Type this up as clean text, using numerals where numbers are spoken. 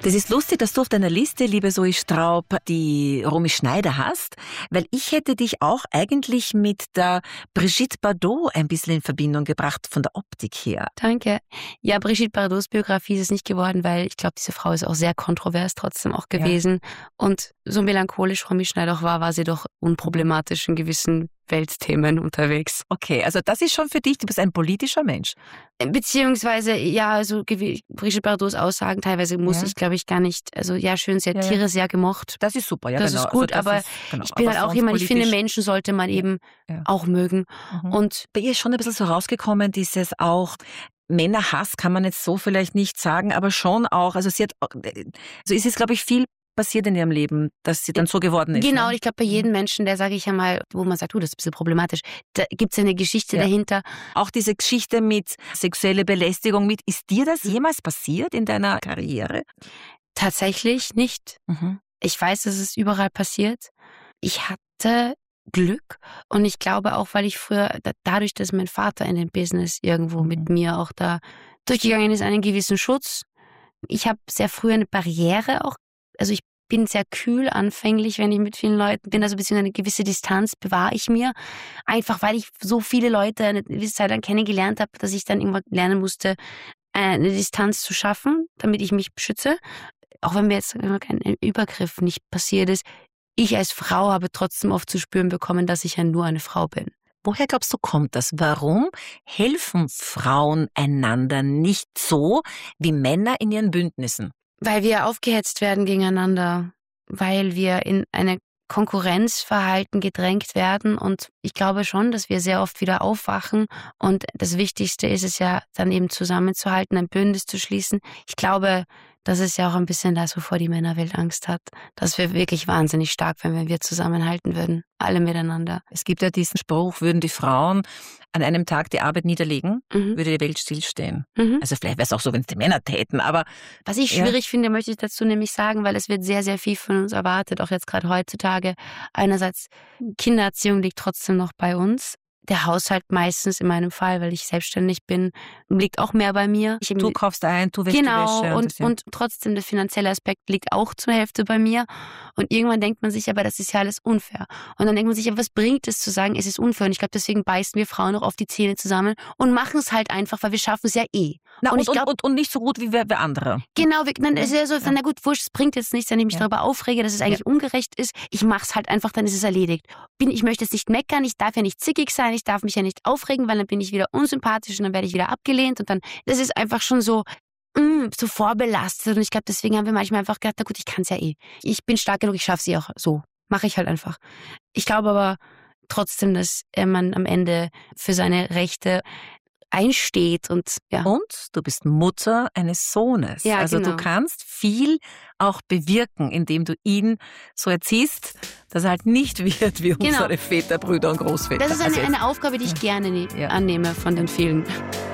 Das ist lustig, dass du auf deiner Liste, liebe Zoe Straub, die Romy Schneider hast, weil ich hätte dich auch eigentlich mit der Brigitte Bardot ein bisschen in Verbindung gebracht, von der Optik her. Danke. Ja, Brigitte Bardots Biografie ist es nicht geworden, weil ich glaube, diese Frau ist auch sehr kontrovers trotzdem auch gewesen. Ja. Und so melancholisch Romy Schneider auch war sie doch unproblematisch in gewissen Weltthemen unterwegs. Okay, also das ist schon für dich, du bist ein politischer Mensch. Beziehungsweise, ja, also Brigitte Bardots Aussagen teilweise muss ich, glaube ich, gar nicht, also ja, schön, sie hat Tiere sehr gemocht. Das ist super, ja, das genau. ist gut, also aber ich bin halt auch jemand, ich finde, Menschen sollte man eben auch mögen. Und bei ihr ist schon ein bisschen so rausgekommen, dieses auch, Männerhass kann man jetzt so vielleicht nicht sagen, aber schon auch, also sie hat, also ist es, glaube ich, viel passiert in ihrem Leben, dass sie dann so geworden ist. Genau, ne? Ich glaube, bei jedem Menschen, der, sage ich einmal, wo man sagt, das ist ein bisschen problematisch, da gibt es eine Geschichte dahinter. Auch diese Geschichte mit sexueller Belästigung ist dir das jemals passiert in deiner Karriere? Tatsächlich nicht. Ich weiß, dass es überall passiert. Ich hatte Glück und ich glaube auch, weil ich früher, dadurch, dass mein Vater in dem Business irgendwo mit mir auch da durchgegangen ist, einen gewissen Schutz. Ich habe sehr früh eine Barriere auch, also ich bin sehr kühl anfänglich, wenn ich mit vielen Leuten bin, also beziehungsweise eine gewisse Distanz bewahre ich mir, einfach weil ich so viele Leute eine gewisse Zeit lang kennengelernt habe, dass ich dann irgendwann lernen musste, eine Distanz zu schaffen, damit ich mich beschütze, auch wenn mir jetzt kein Übergriff nicht passiert ist. Ich als Frau habe trotzdem oft zu spüren bekommen, dass ich ja nur eine Frau bin. Woher glaubst du, kommt das? Warum helfen Frauen einander nicht so wie Männer in ihren Bündnissen? Weil wir aufgehetzt werden gegeneinander, weil wir in eine Konkurrenzverhalten gedrängt werden und ich glaube schon, dass wir sehr oft wieder aufwachen und das Wichtigste ist es ja dann eben zusammenzuhalten, ein Bündnis zu schließen. Ich glaube, das ist ja auch ein bisschen das, wovor die Männerwelt Angst hat, dass wir wirklich wahnsinnig stark wären, wenn wir zusammenhalten würden, alle miteinander. Es gibt ja diesen Spruch, würden die Frauen an einem Tag die Arbeit niederlegen, würde die Welt stillstehen. Also vielleicht wäre es auch so, wenn es die Männer täten, aber... Was ich schwierig finde, möchte ich dazu nämlich sagen, weil es wird sehr, sehr viel von uns erwartet, auch jetzt gerade heutzutage. Einerseits, Kindererziehung liegt trotzdem noch bei uns. Der Haushalt meistens in meinem Fall, weil ich selbstständig bin, liegt auch mehr bei mir. Du kaufst ein, du wäschst die Wäsche. Und trotzdem der finanzielle Aspekt liegt auch zur Hälfte bei mir. Und irgendwann denkt man sich aber, das ist ja alles unfair. Und dann denkt man sich, aber was bringt es zu sagen, es ist unfair? Und ich glaube, deswegen beißen wir Frauen noch auf die Zähne zusammen und machen es halt einfach, weil wir schaffen es ja eh. Und nicht so gut wie wir andere. Genau, dann ist ja so, na gut, wurscht, es bringt jetzt nichts, wenn ich mich darüber aufrege, dass es eigentlich ungerecht ist. Ich mache es halt einfach, dann ist es erledigt. Ich möchte jetzt nicht meckern, ich darf ja nicht zickig sein, ich darf mich ja nicht aufregen, weil dann bin ich wieder unsympathisch und dann werde ich wieder abgelehnt und dann, das ist einfach schon so vorbelastet und ich glaube, deswegen haben wir manchmal einfach gedacht, na gut, ich kann es ja eh. Ich bin stark genug, ich schaffe es eh auch so. Mache ich halt einfach. Ich glaube aber trotzdem, dass man am Ende für seine Rechte einsteht und ja. Und du bist Mutter eines Sohnes. Ja, also du kannst viel auch bewirken, indem du ihn so erziehst, dass er halt nicht wird wie unsere Väter, Brüder und Großväter. Das ist eine Aufgabe, die ich gerne annehme von den vielen.